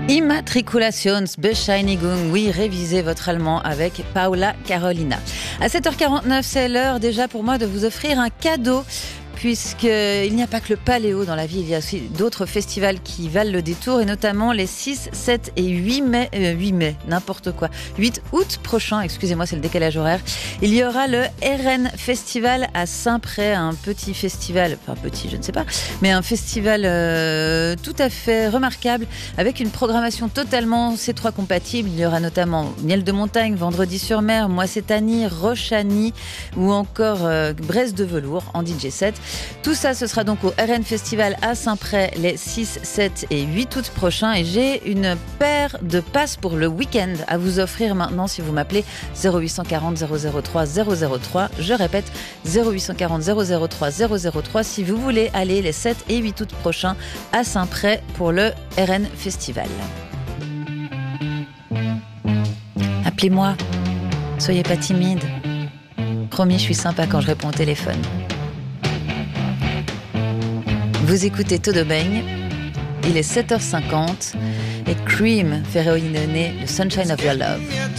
Immatriculationsbescheinigung, oui, révisez votre allemand avec Paula Carolina. À 7h49, c'est l'heure déjà pour moi de vous offrir un cadeau. Puisqu'il n'y a pas que le Paléo dans la vie, il y a aussi d'autres festivals qui valent le détour, et notamment les 6, 7 et 8 mai, n'importe quoi. 8 août prochain, excusez-moi, c'est le décalage horaire. Il y aura le RN Festival à Saint-Pré, un petit festival, enfin petit, je ne sais pas, mais un festival tout à fait remarquable, avec une programmation totalement C3 compatible. Il y aura notamment Miel de Montagne, Vendredi-sur-Mer, Moissetani, Rochani ou encore Braise de Velours en DJ set. Tout ça, ce sera donc au RN Festival à Saint-Pré les 6, 7 et 8 août prochains. Et j'ai une paire de passes pour le week-end à vous offrir maintenant si vous m'appelez 0840 003 003. Je répète, 0840 003 003 si vous voulez aller les 7 et 8 août prochains à Saint-Pré pour le RN Festival. Appelez-moi, soyez pas timide. Promis, je suis sympa quand je réponds au téléphone. Vous écoutez Todo Bem, il est 7h50 et Cream fait rayonner le Sunshine of Your Love.